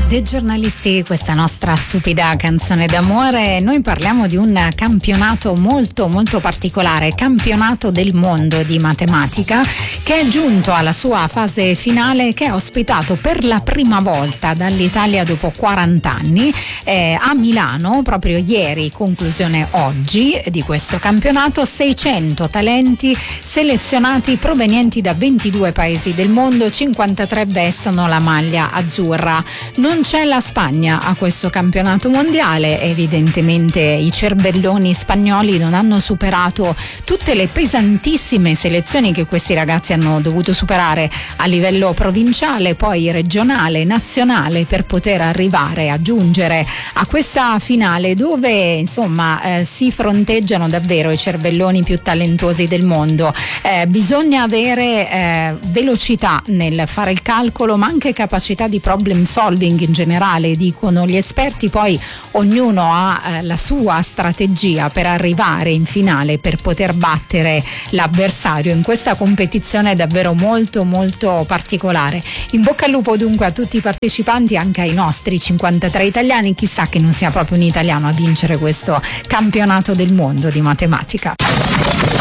dei giornalisti, questa nostra stupida canzone d'amore. Noi parliamo di un campionato molto molto particolare, campionato del mondo di matematica, che è giunto alla sua fase finale, che ha ospitato per la prima volta dall'Italia dopo 40 anni a Milano, proprio ieri, conclusione oggi di questo campionato, 600 talenti selezionati provenienti da 22 paesi del mondo, 53 vestono la maglia azzurra. Non c'è la Spagna a questo campionato mondiale, evidentemente i cervelloni spagnoli non hanno superato tutte le pesantissime selezioni che questi ragazzi hanno dovuto superare a livello provinciale, poi regionale, nazionale, per poter arrivare a giungere a questa finale dove insomma si fronteggiano davvero i cervelloni più talentuosi del mondo. Bisogna avere velocità nel fare il calcolo, ma anche capacità di problem solving in generale, dicono gli esperti. Poi ognuno ha la sua strategia per arrivare in finale, per poter battere l'avversario in questa competizione davvero molto molto particolare. In bocca al lupo dunque a tutti i partecipanti, anche ai nostri 53 italiani. Chissà che non sia proprio un italiano a vincere questo campionato del mondo di matematica.